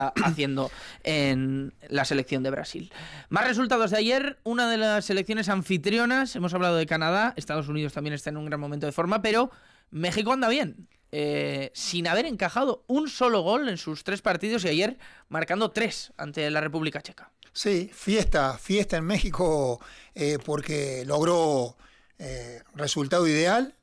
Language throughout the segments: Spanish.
haciendo en la selección de Brasil. Más resultados de ayer, una de las selecciones anfitrionas, hemos hablado de Canadá, Estados Unidos también está en un gran momento de forma, pero México anda bien, sin haber encajado un solo gol en sus 3 partidos y ayer marcando 3 ante la República Checa. Sí, fiesta en México porque logró resultado ideal,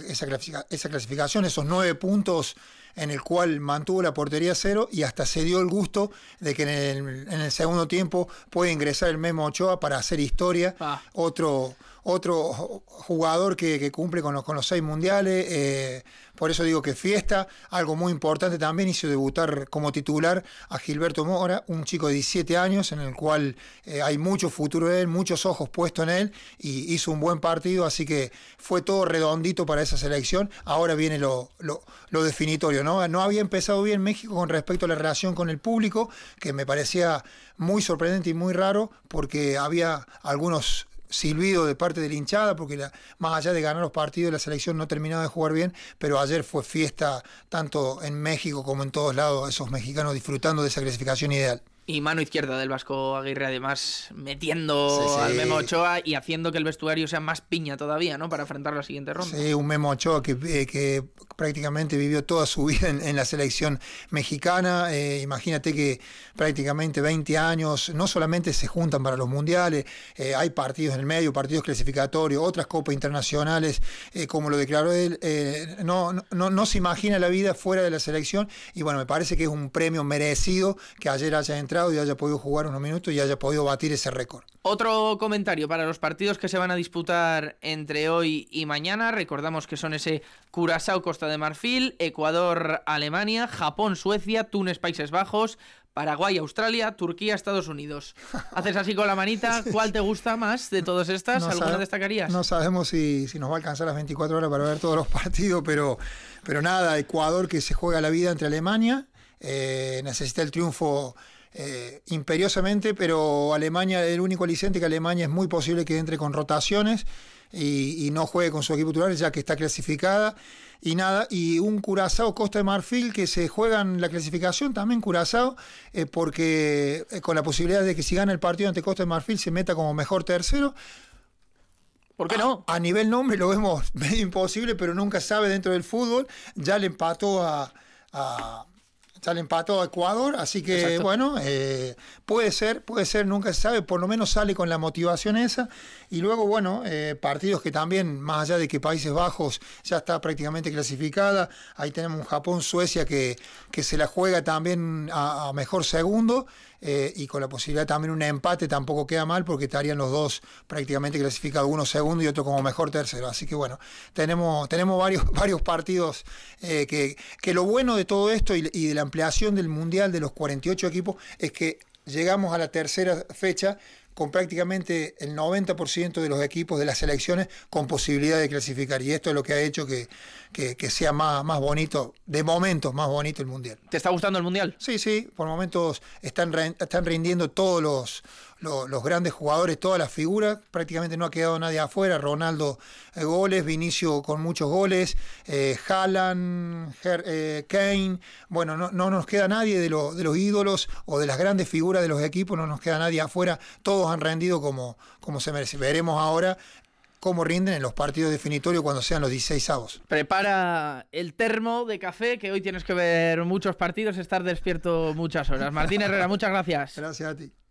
esa clasificación, esos 9 puntos en el cual mantuvo la portería 0 y hasta se dio el gusto de que en el segundo tiempo puede ingresar el Memo Ochoa para hacer historia, otro jugador que cumple con los 6 mundiales, por eso digo que fiesta. Algo muy importante también, hizo debutar como titular a Gilberto Mora, un chico de 17 años en el cual hay mucho futuro de él, muchos ojos puestos en él, y hizo un buen partido, así que fue todo redondito para esa selección. Ahora viene lo definitorio, ¿no? No había empezado bien México con respecto a la relación con el público, que me parecía muy sorprendente y muy raro, porque había algunos silbido de parte de la hinchada, porque más allá de ganar los partidos, la selección no terminaba de jugar bien, pero ayer fue fiesta tanto en México como en todos lados, esos mexicanos disfrutando de esa clasificación ideal. Y mano izquierda del Vasco Aguirre, además, metiendo al Memo Ochoa y haciendo que el vestuario sea más piña todavía, ¿no? Para enfrentar la siguiente ronda. Sí, un Memo Ochoa que prácticamente vivió toda su vida en la selección mexicana. Imagínate que prácticamente 20 años, no solamente se juntan para los mundiales, hay partidos en el medio, partidos clasificatorios, otras copas internacionales, como lo declaró él. No se imagina la vida fuera de la selección, y bueno, me parece que es un premio merecido que ayer haya entrado y haya podido jugar unos minutos y haya podido batir ese récord. Otro comentario para los partidos que se van a disputar entre hoy y mañana. Recordamos que son ese Curazao, Costa de Marfil, Ecuador, Alemania, Japón, Suecia, Túnez, Países Bajos, Paraguay, Australia, Turquía, Estados Unidos. Haces así con la manita, ¿cuál te gusta más de todas estas? ¿Alguna destacarías? No sabemos si nos va a alcanzar las 24 horas para ver todos los partidos, pero nada, Ecuador, que se juega la vida entre Alemania, necesita el triunfo imperiosamente, pero Alemania, el único aliciente que Alemania es muy posible que entre con rotaciones y no juegue con su equipo titular, ya que está clasificada. Y nada, y un Curazao Costa de Marfil que se juegan la clasificación también Curazao, porque con la posibilidad de que si gana el partido ante Costa de Marfil se meta como mejor tercero. ¿Por qué no? A nivel nombre lo vemos medio imposible, pero nunca sabe dentro del fútbol. Ya le empató a Ecuador, así que exacto. Bueno, puede ser, nunca se sabe, por lo menos sale con la motivación esa. Y luego, bueno, partidos que también, más allá de que Países Bajos ya está prácticamente clasificada, ahí tenemos un Japón-Suecia que se la juega también a mejor segundo, y con la posibilidad también un empate tampoco queda mal, porque estarían los dos prácticamente clasificados, uno segundo y otro como mejor tercero. Así que bueno, tenemos varios partidos, que lo bueno de todo esto y de la ampliación del Mundial de los 48 equipos es que llegamos a la tercera fecha con prácticamente el 90% de los equipos de las selecciones con posibilidad de clasificar, y esto es lo que ha hecho que sea más bonito, de momentos más bonito el Mundial. ¿Te está gustando el Mundial? Sí, por momentos están rindiendo todos los grandes jugadores, todas las figuras, prácticamente no ha quedado nadie afuera. Ronaldo goles, Vinicio con muchos goles, Haaland, Kane, bueno, no nos queda nadie de los ídolos o de las grandes figuras de los equipos, no nos queda nadie afuera, todos han rendido como se merece. Veremos ahora cómo rinden en los partidos definitorios cuando sean los 16avos. Prepara el termo de café, que hoy tienes que ver muchos partidos, estar despierto muchas horas. Martín Herrera, muchas gracias. Gracias a ti.